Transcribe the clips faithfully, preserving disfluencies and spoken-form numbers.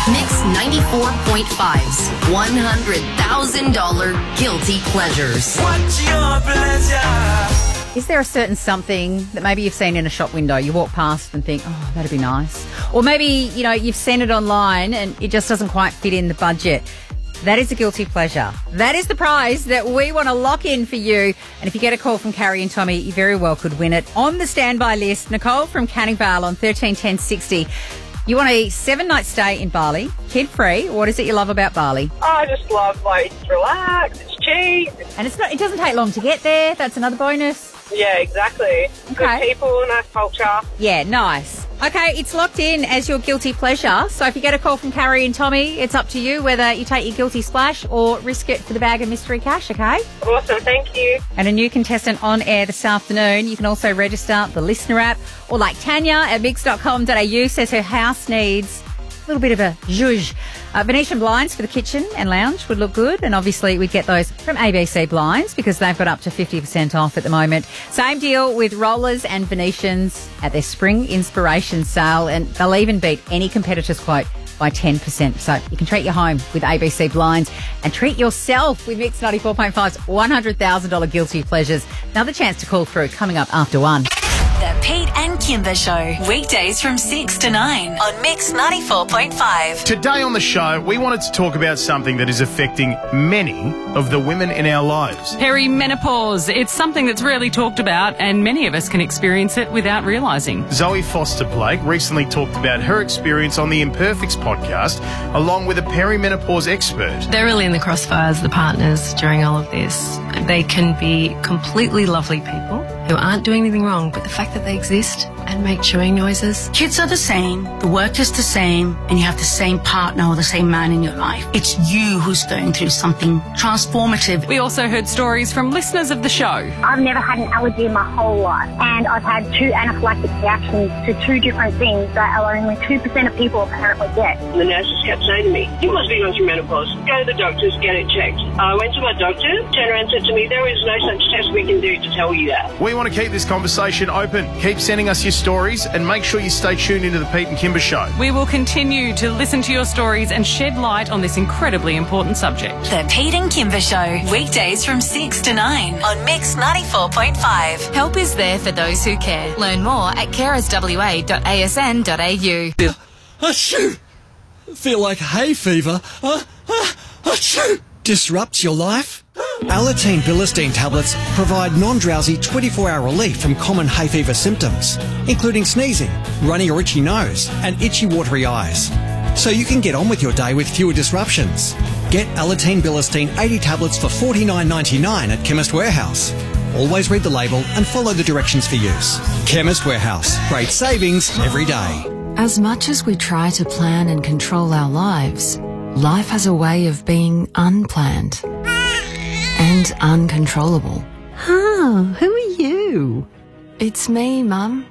Mix ninety-four point five's one hundred thousand dollars Guilty Pleasures. What's your pleasure? Is there a certain something that maybe you've seen in a shop window, you walk past and think, oh, that'd be nice? Or maybe, you know, you've seen it online and it just doesn't quite fit in the budget. That is a guilty pleasure. That is the prize that we want to lock in for you. And if you get a call from Carrie and Tommy, you very well could win it. On the standby list, Nicole from Canning Vale on thirteen ten sixty. You want a seven-night stay in Bali, kid-free. What is it you love about Bali? I just love, like, it's relaxed, it's cheap. And it's not. It doesn't take long to get there. That's another bonus. Yeah, exactly. Okay. Good people, nice culture. Yeah, nice. Okay, it's locked in as your guilty pleasure. So if you get a call from Carrie and Tommy, it's up to you whether you take your guilty splash or risk it for the bag of mystery cash, okay? Awesome, thank you. And a new contestant on air this afternoon. You can also register the Listener app, or like Tanya at mix dot com dot a u says her house needs a little bit of a zhuzh. Uh, Venetian blinds for the kitchen and lounge would look good, and obviously we'd get those from A B C Blinds because they've got up to fifty percent off at the moment. Same deal with rollers and Venetians at their spring inspiration sale, and they'll even beat any competitor's quote by ten percent. So you can treat your home with A B C Blinds and treat yourself with Mix ninety-four point five's one hundred thousand dollars Guilty Pleasures. Another chance to call through coming up after one. The Pete and Kimber Show, weekdays from six to nine on Mix ninety-four point five. Today on the show, we wanted to talk about something that is affecting many of the women in our lives. Perimenopause. It's something that's rarely talked about, and many of us can experience it without realising. Zoe Foster-Blake recently talked about her experience on the Imperfects podcast, along with a perimenopause expert. They're really in the crossfires, the partners, during all of this. They can be completely lovely people who aren't doing anything wrong, but the fact that they exist and make chewing noises. Kids are the same, the work is the same, and you have the same partner or the same man in your life. It's you who's going through something transformative. We also heard stories from listeners of the show. I've never had an allergy in my whole life, and I've had two anaphylactic reactions to two different things that only two percent of people apparently get. The nurses kept saying to me, you must be going through menopause. Go to the doctors, get it checked. I went to my doctor, turned around and said to me, there is no such test we can do to tell you that. We want to keep this conversation open. Keep sending us your stories and make sure you stay tuned into the Pete and Kimber Show. We will continue to listen to your stories and shed light on this incredibly important subject. The Pete and Kimber Show, weekdays from six to nine on Mix ninety-four point five. Help is there for those who care. Learn more at carers w a dot a s n dot a u. Achoo! Feel like hay fever. Uh, uh, achoo! Disrupts your life? Alateen Bilistine tablets provide non-drowsy twenty-four hour relief from common hay fever symptoms, including sneezing, runny or itchy nose, and itchy watery eyes. So you can get on with your day with fewer disruptions. Get Alateen Bilistine eighty tablets for forty-nine ninety-nine at Chemist Warehouse. Always read the label and follow the directions for use. Chemist Warehouse. Great savings every day. As much as we try to plan and control our lives, life has a way of being unplanned and uncontrollable. Huh, who are you? It's me, Mum.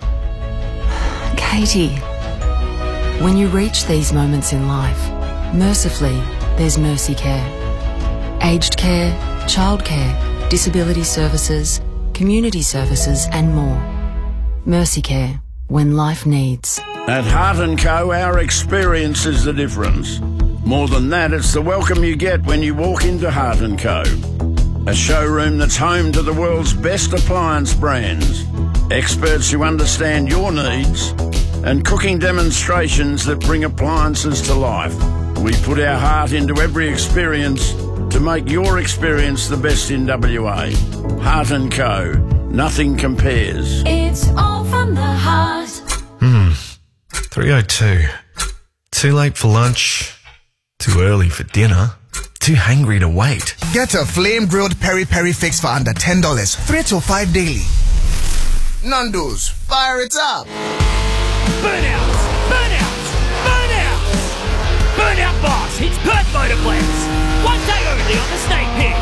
Katie. When you reach these moments in life, mercifully, there's Mercy Care. Aged care, childcare, disability services, community services and more. Mercy Care, when life needs. At Heart and Co, our experience is the difference. More than that, it's the welcome you get when you walk into Heart and Co. A showroom that's home to the world's best appliance brands, experts who understand your needs, and cooking demonstrations that bring appliances to life. We put our heart into every experience to make your experience the best in W A. Heart and Co. Nothing compares. It's all from the heart. Hmm. three oh two. Too late for lunch. Too early for dinner. Too hangry to wait. Get a flame-grilled peri-peri fix for under ten dollars. Three to five daily. Nando's, fire it up. Burnout! Burnout! Burnout! Burnout Boss hits Perth Motor Blends. One day only on the Snake Pit.